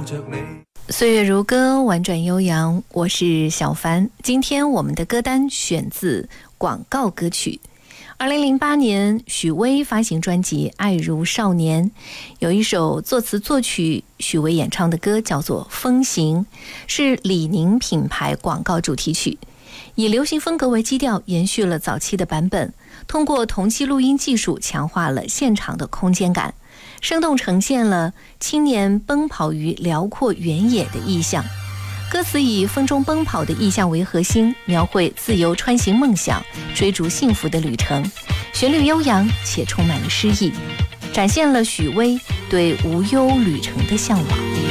岁月如歌，婉转悠扬，我是小凡。今天我们的歌单选自广告歌曲。2008年，许巍发行专辑《爱如少年》，有一首作词作曲许巍演唱的歌叫做《风行》，是李宁品牌广告主题曲，以流行风格为基调，延续了早期的版本，通过同期录音技术强化了现场的空间感，生动呈现了青年奔跑于辽阔原野的意象。歌词以风中奔跑的意象为核心，描绘自由穿行梦想、追逐幸福的旅程，旋律悠扬且充满了诗意，展现了许巍对无忧旅程的向往。